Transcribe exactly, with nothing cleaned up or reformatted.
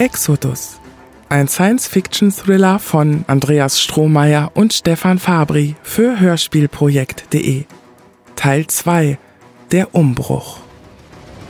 Exodus. Ein Science-Fiction-Thriller von Andreas Strohmeier und Stefan Fabri für hörspielprojekt punkt de. Teil zwei. Der Umbruch.